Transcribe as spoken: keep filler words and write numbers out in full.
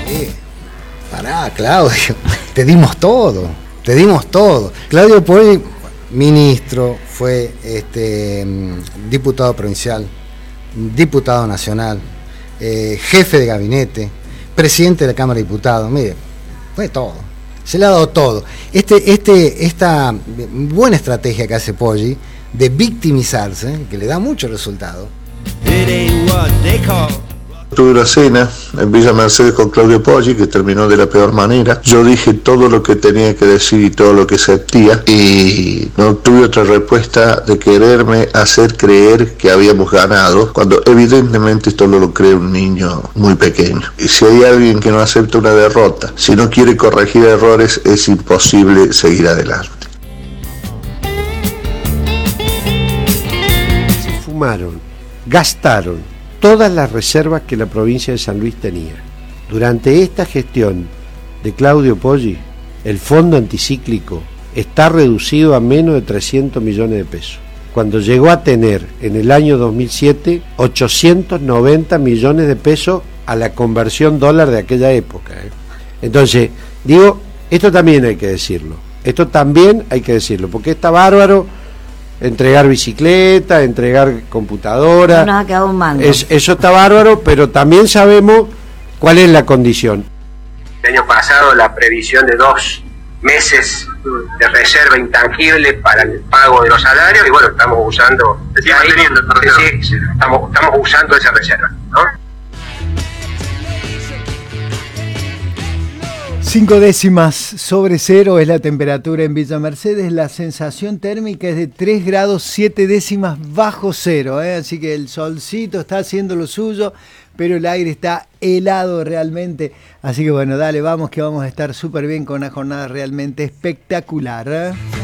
Sí. Pará, Claudio, te dimos todo, te dimos todo. Claudio Poggi, ministro, fue este, diputado provincial, diputado nacional, eh, jefe de gabinete, presidente de la Cámara de Diputados, mire, fue todo, se le ha dado todo. Este, este, esta buena estrategia que hace Poggi de victimizarse, que le da mucho resultado. Tuve una cena en Villa Mercedes con Claudio Poggi que terminó de la peor manera. Yo dije todo lo que tenía que decir y todo lo que sentía y no tuve otra respuesta de quererme hacer creer que habíamos ganado, cuando evidentemente esto lo cree un niño muy pequeño. Y si hay alguien que no acepta una derrota, si no quiere corregir errores, es imposible seguir adelante. Se fumaron, gastaron todas las reservas que la provincia de San Luis tenía. Durante esta gestión de Claudio Poggi, el fondo anticíclico está reducido a menos de trescientos millones de pesos, cuando llegó a tener en el año dos mil siete ochocientos noventa millones de pesos a la conversión dólar de aquella época. ¿eh? Entonces, digo, esto también hay que decirlo, esto también hay que decirlo, porque está bárbaro entregar bicicleta, entregar computadora, no nos ha quedado un mango. Es, eso está bárbaro, pero también sabemos cuál es la condición. El año pasado la previsión de dos meses de reserva intangible para el pago de los salarios y bueno, estamos usando, sí, sí, sí, estamos, estamos usando esa reserva, ¿no? Cinco décimas sobre cero es la temperatura en Villa Mercedes, la sensación térmica es de tres grados siete décimas bajo cero, ¿eh? Así que el solcito está haciendo lo suyo, pero el aire está helado realmente, así que bueno, dale, vamos que vamos a estar súper bien con una jornada realmente espectacular, ¿eh?